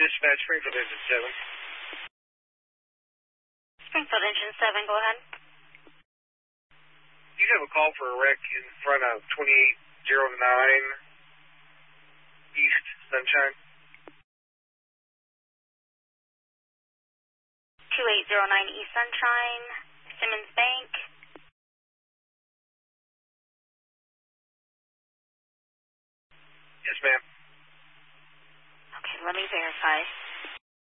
Dispatch, Springfield Engine 7. Springfield Engine 7, go ahead. You have a call for a wreck in front of 2809 East Sunshine. 2809 East Sunshine, Simmons Bank. Yes, ma'am. Okay, let me verify.